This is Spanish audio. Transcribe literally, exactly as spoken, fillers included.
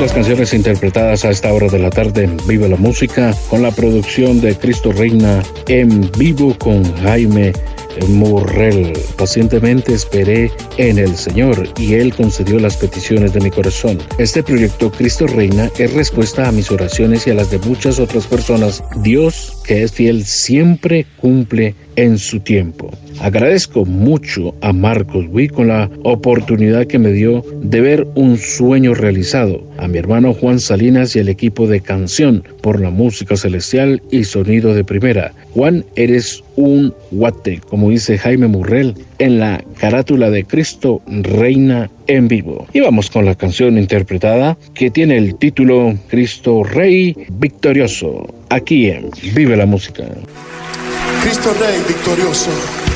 las canciones interpretadas a esta hora de la tarde en Vive la Música, con la producción de Cristo Reina en vivo con Jaime Murrell. Pacientemente esperé en el Señor y Él concedió las peticiones de mi corazón. Este proyecto Cristo Reina es respuesta a mis oraciones y a las de muchas otras personas. Dios, que es fiel, siempre cumple en su tiempo. Agradezco mucho a Marcos Witt con la oportunidad que me dio de ver un sueño realizado, a mi hermano Juan Salinas y el equipo de Canción por la música celestial y sonido de primera. Juan, eres un guate, como dice Jaime Murrell en la carátula de Cristo Reina en vivo. Y vamos con la canción interpretada que tiene el título Cristo Rey Victorioso, aquí en Vive la Música. Cristo Rey victorioso.